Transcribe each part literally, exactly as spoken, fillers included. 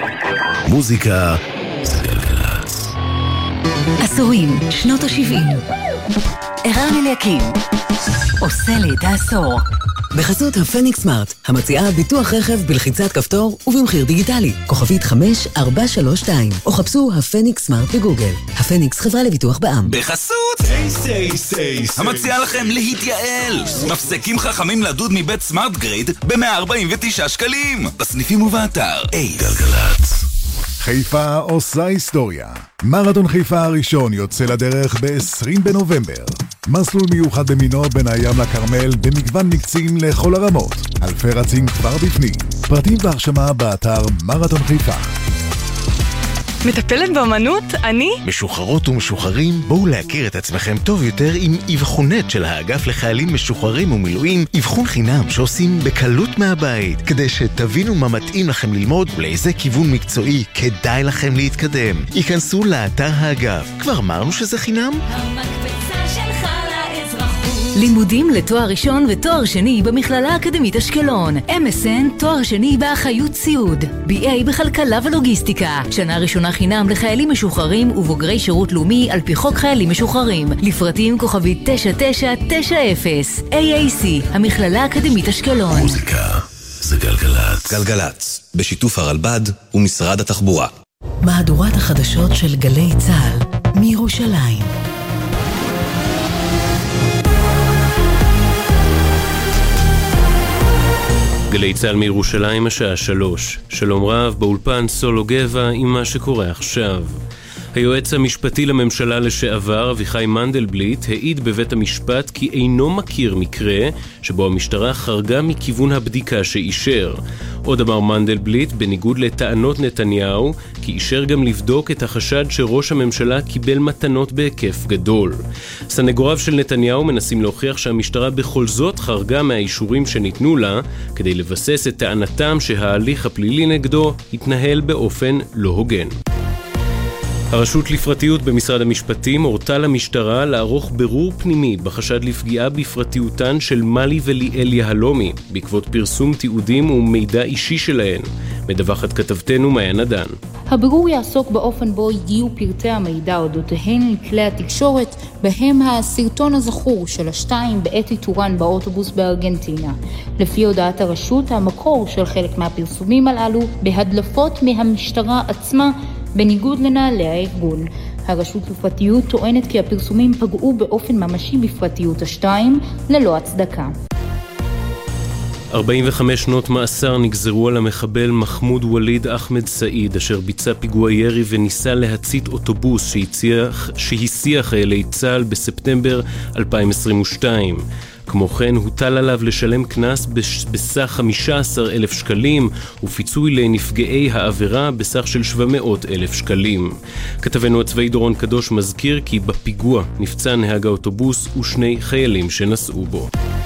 מוזיקה זה גלגלצ. עשורים, שנות ה-שבעים. ערן אליקים עושה לי את העשור. בחסות הפניקס סמארט, המציעה ביטוח רכב בלחיצת כפתור ובמחיר דיגיטלי. כוכבית חמש ארבע שלוש שתיים, או חפשו הפניקס סמארט בגוגל. הפניקס חברה לביטוח בע"מ. בחסות המציעה לכם להתייעל. מפסקים חכמים לדוד מבית סמארט גריד ב-מאה ארבעים ותשעה שקלים. בסניפים ובאתר. גלגלצ. חיפה עושה היסטוריה. מרתון חיפה הראשון יוצא לדרך ב-עשרים בנובמבר. מסלול מיוחד במינו בין הים לכרמל במגוון מקצים לכל הרמות. אלפי רצים כבר בפנים. פרטים והרשמה באתר מרתון חיפה. מטפלת באמנות? אני? משוחררות ומשוחררים, בואו להכיר את עצמכם טוב יותר עם אבחונת של האגף לחיילים משוחררים ומילואים, אבחון חינם שעושים בקלות מהבית, כדי שתבינו מה מתאים לכם ללמוד ולאיזה כיוון מקצועי כדאי לכם להתקדם. ייכנסו לאתר האגף. כבר אמרנו שזה חינם? המקבצה שלך לאזרחות. לימודים לתואר ראשון ותואר שני במכללה האקדמית אשקלון. אם אס אן תואר שני באחריות סיעוד. בי איי בכלכלה ולוגיסטיקה. שנה ראשונה חינם לחיילים משוחררים ובוגרי שירות לאומי על פי חוק חיילים משוחררים. לפרטים כוכבית תשע תשע תשע אפס. איי איי סי, המכללה האקדמית אשקלון. מוזיקה זה גלגלצ. גלגלצ, בשיתוף הרלב"ד ומשרד התחבורה. מהדורת החדשות של גלי צה"ל מירושלים. גלי צה"ל מירושלים השעה שלוש. שלום רב, באולפן סולו גבע עם מה שקורה עכשיו. היועץ המשפטי לממשלה לשעבר אביחי מנדלבליט העיד בבית המשפט כי אינו מכיר מקרה שבו המשטרה חרגה מכיוון הבדיקה שאישר. עוד אמר מנדלבליט, בניגוד לטענות נתניהו, כי אישר גם לבדוק את החשד שראש הממשלה קיבל מתנות בהיקף גדול. סנגוריו של נתניהו מנסים להוכיח שהמשטרה בכל זאת חרגה מהאישורים שניתנו לה, כדי לבסס את טענתם שההליך הפלילי נגדו התנהל באופן לא הוגן. הרשות לפרטיות במשרד המשפטים הורתה למשטרה לערוך ברור פנימי בחשד לפגיעה בפרטיותן של מלי וליאל יהלומי בעקבות פרסום תיעודים ומידע אישי שלהן. מדווחת כתבתנו מעיין עדן. הבירור יעסוק באופן בו הגיעו פרטי המידע אודותיהן לכלי התקשורת, בהם הסרטון הזכור של השתיים בעת איתורן באוטובוס בארגנטינה. לפי הודעת הרשות, המקור של חלק מהפרסומים הללו בהדלפות מהמשטרה עצמה, בניגוד לנהלי הארגון. הרשות לפרטיות טוענת כי הפרסומים פגעו באופן ממשי בפרטיות השתיים ללא הצדקה. ארבעים וחמש שנות מאסר נגזרו על המחבל מחמוד וליד אחמד סעיד, אשר ביצע פיגוע ירי וניסה להצית אוטובוס שהסיח, שהסיח חיילי צה"ל בספטמבר אלפיים עשרים ושתיים. כמו כן, הוטל עליו לשלם קנס בסך חמישה עשר אלף שקלים ופיצוי לנפגעי העבירה בסך של שבע מאות אלף שקלים. כתבנו הצבאי דורון קדוש מזכיר כי בפיגוע נפצע נהג האוטובוס ושני חיילים שנסעו בו.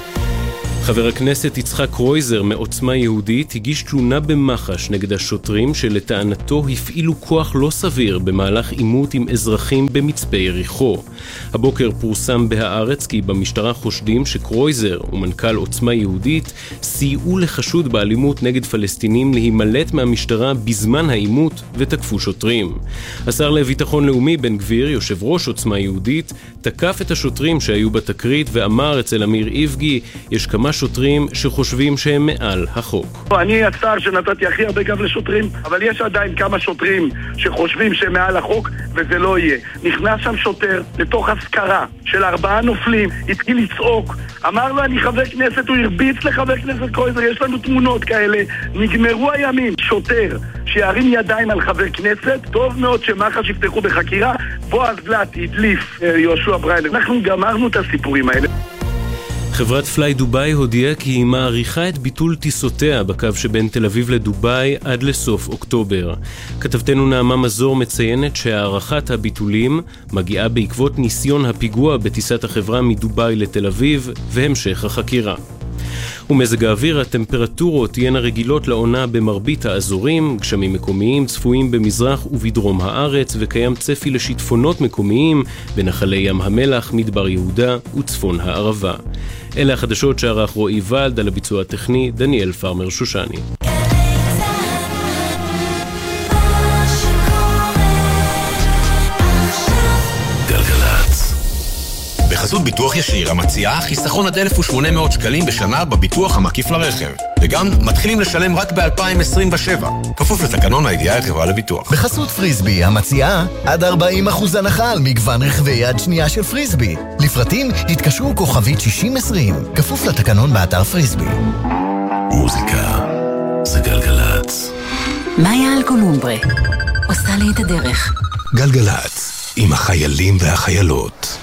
חבר הכנסת יצחק קרויזר מעוצמה יהודית הגיש תלונה במח"ש נגד השוטרים שלטענתו הפעילו כוח לא סביר במהלך עימות עם אזרחים במצפה יריחו. הבוקר פורסם בהארץ כי במשטרה חושדים שקרויזר ומנכ"ל עוצמה יהודית סייעו לחשוד באלימות נגד פלסטינים להימלט מהמשטרה בזמן העימות ותקפו שוטרים. השר לביטחון לאומי בן גביר, יושב ראש עוצמה יהודית, תקף את השוטרים שהיו בתקרית ואמר אצל אמיר איבגי, יש כמה שוטרים שחושבים שהם מעל החוק. אני השר שנתתי הכי הרבה גב לשוטרים, אבל יש עדיין כמה שוטרים שחושבים שהם מעל החוק, וזה לא יהיה. נכנס שם שוטר לתוך הזכרה של ארבעה נופלים, התחיל לצעוק, אמר לו אני חבר כנסת, הוא הרביץ לחבר כנסת קרויזר, יש לנו תמונות כאלה, נגמרו הימים. שוטר שירים ידיים על חבר כנסת, טוב מאוד שמח"ש יפתחו בחקירה. בועז גלט הדליף יהושע בריינר, אנחנו גמרנו את הסיפורים האלה. חברת פליי דוביי הודיעה כי היא מעריכה את ביטול טיסותיה בקו שבין תל אביב לדוביי עד לסוף אוקטובר. כתבתנו נעמה מזור מציינת שהערכת הביטולים מגיעה בעקבות ניסיון הפיגוע בטיסת החברה מדוביי לתל אביב והמשך החקירה. ומזג האוויר, הטמפרטורות תהיינה רגילות לעונה במרבית האזורים, גשמים מקומיים צפויים במזרח ובדרום הארץ, וקיים צפי לשיטפונות מקומיים בנחלי ים המלח, מדבר יהודה וצפון הערבה. אלה החדשות שערך רועי ולד, על הביצוע הטכני דניאל פרמר שושני. בחסות ביטוח ישיר המציעה חיסכון עד אלף ושמונה מאות שקלים בשנה בביטוח המקיף לרכב. וגם מתחילים לשלם רק ב-אלפיים עשרים ושבע. כפוף לתקנון הידיעה החברה לביטוח. בחסות פריסבי המציעה עד ארבעים אחוז הנחה על מגוון רכבי יד שנייה של פריסבי. לפרטים התקשרו כוכבית שישים עשרים. כפוף לתקנון באתר פריסבי. מוזיקה זה גלגלצ. מאיה אלקולומברה עושה לי את הדרך. גלגלצ עם החיילים והחיילות.